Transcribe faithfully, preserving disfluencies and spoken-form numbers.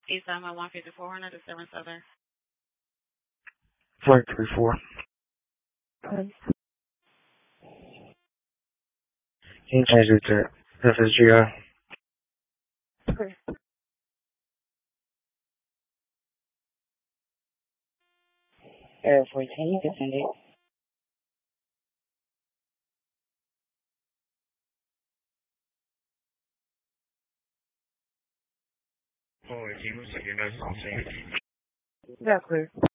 East Side one fifty-four hundred to seven Southern. four three four. Please. Can you change it to F S G I? Please. Air fourteen, you can send it. Oh, if you was to get us something. Yeah, clear.